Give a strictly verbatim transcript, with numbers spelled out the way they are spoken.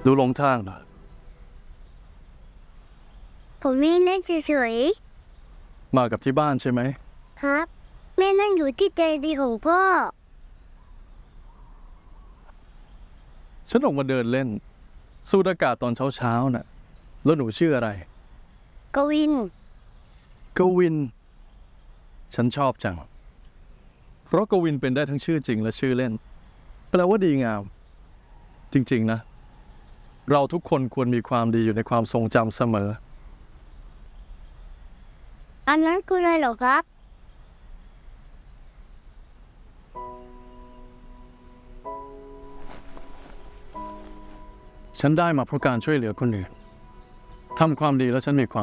ดูหลงทางเหรอผมไม่เล่นเฉยๆมากับที่บ้านใช่ไหมครับแม่นั่งอยู่ที่ใจดีของพ่อฉันออกมาเดินเล่นสูดอากาศตอนเช้าๆน่ะแล้วหนูชื่ออะไรกวินกวินฉันชอบจังเพราะกวินเป็นได้ทั้งชื่อจริงและชื่อเล่นแปลว่าดีงามจริงๆนะเราทุกคนควรมีความดีอยู่ในความทรงจำเสมออันนั้นคืออะไรเหรอครับฉันได้มาเพราะการช่วยเหลือคนอื่นทำความดีแล้วฉันมีความ